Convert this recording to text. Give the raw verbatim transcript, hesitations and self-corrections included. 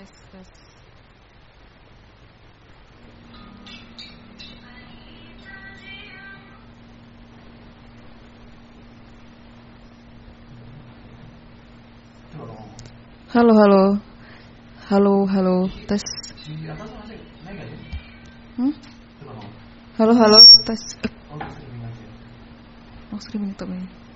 tes tes. Halo halo. Halo halo tes. Hmm? Halo halo tes. Oh, streaming YouTube ini.